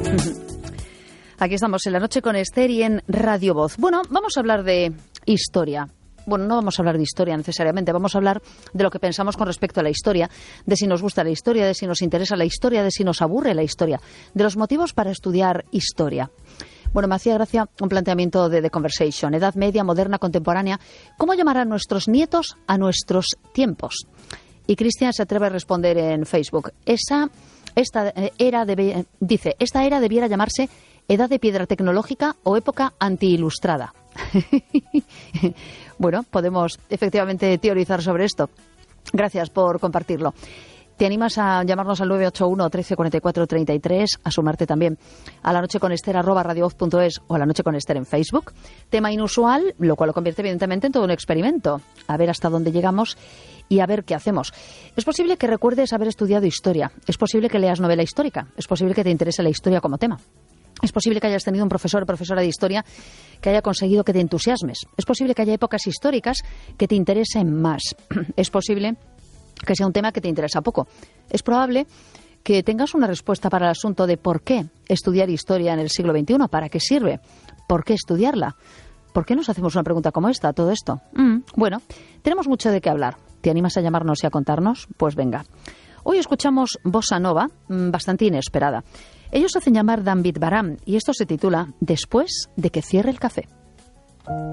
Aquí estamos en La Noche con Esther y en Radio Voz. Bueno, vamos a hablar de historia. Bueno, no vamos a hablar de historia necesariamente, vamos a hablar de lo que pensamos con respecto a la historia, de si nos gusta la historia, de si nos interesa la historia, de si nos aburre la historia, de los motivos para estudiar historia. Bueno, me hacía gracia un planteamiento de The Conversation, edad media, moderna, contemporánea. ¿Cómo llamar a nuestros nietos a nuestros tiempos? Y Cristian se atreve a responder en Facebook. Esta era debiera llamarse edad de piedra tecnológica o época antiilustrada. Bueno, podemos efectivamente teorizar sobre esto. Gracias por compartirlo. ¿Te animas a llamarnos al 981 13 44 33, a sumarte también a lanocheconester@radiovoz.es o a La Noche con Esther en Facebook? Tema inusual, lo cual lo convierte evidentemente en todo un experimento. A ver hasta dónde llegamos y a ver qué hacemos. Es posible que recuerdes haber estudiado historia. Es posible que leas novela histórica. Es posible que te interese la historia como tema. Es posible que hayas tenido un profesor o profesora de historia que haya conseguido que te entusiasmes. Es posible que haya épocas históricas que te interesen más. Es posible que sea un tema que te interesa poco. Es probable que tengas una respuesta para el asunto de por qué estudiar historia en el siglo XXI, para qué sirve, por qué estudiarla. ¿Por qué nos hacemos una pregunta como esta, todo esto? Bueno, tenemos mucho de qué hablar. ¿Te animas a llamarnos y a contarnos? Pues venga. Hoy escuchamos Bossa Nova, bastante inesperada. Ellos se hacen llamar Dan Beat Baram y esto se titula Después de que cierre el café.